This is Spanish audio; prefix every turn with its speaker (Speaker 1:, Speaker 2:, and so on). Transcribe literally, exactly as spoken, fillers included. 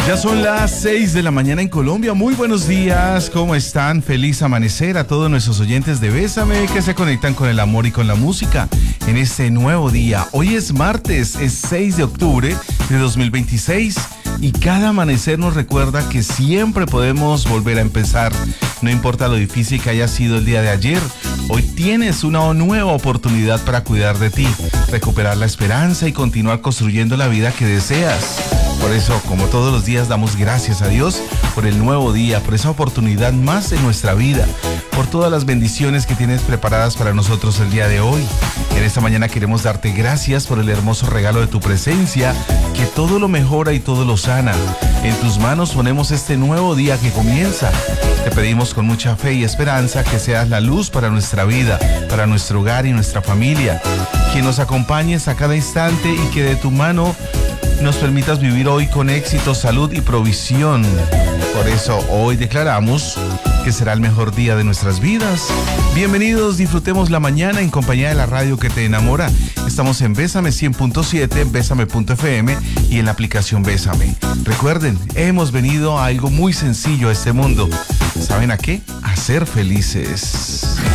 Speaker 1: Ya son las seis de la mañana en Colombia. Muy buenos días, ¿cómo están? Feliz amanecer a todos nuestros oyentes de Bésame que se conectan con el amor y con la música en este nuevo día. Hoy es martes, es seis de octubre de dos mil veintiséis y cada amanecer nos recuerda que siempre podemos volver a empezar. No importa lo difícil que haya sido el día de ayer, hoy tienes una nueva oportunidad para cuidar de ti, recuperar la esperanza y continuar construyendo la vida que deseas. Por eso, como todos los días, damos gracias a Dios por el nuevo día, por esa oportunidad más en nuestra vida, por todas las bendiciones que tienes preparadas para nosotros el día de hoy. En esta mañana queremos darte gracias por el hermoso regalo de tu presencia, que todo lo mejora y todo lo sana. En tus manos ponemos este nuevo día que comienza. Te pedimos con mucha fe y esperanza que seas la luz para nuestra vida, para nuestro hogar y nuestra familia. Que nos acompañes a cada instante y que de tu mano nos permitas vivir hoy con éxito, salud y provisión. Por eso hoy declaramos que será el mejor día de nuestras vidas. Bienvenidos, disfrutemos la mañana en compañía de la radio que te enamora. Estamos en Bésame cien punto siete, Bésame punto efe eme y en la aplicación Bésame. Recuerden, hemos venido a algo muy sencillo a este mundo. ¿Saben a qué? A ser felices.